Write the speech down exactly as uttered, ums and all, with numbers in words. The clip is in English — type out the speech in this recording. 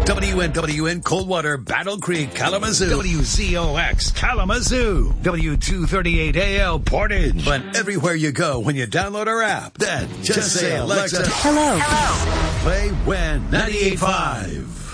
W N W N Coldwater, Battle Creek, Kalamazoo. W Z O X, Kalamazoo. W two thirty-eight A L, Portage. But everywhere you go when you download our app, then just, just say, Alexa, hello. Hello. Play When ninety-eight point five.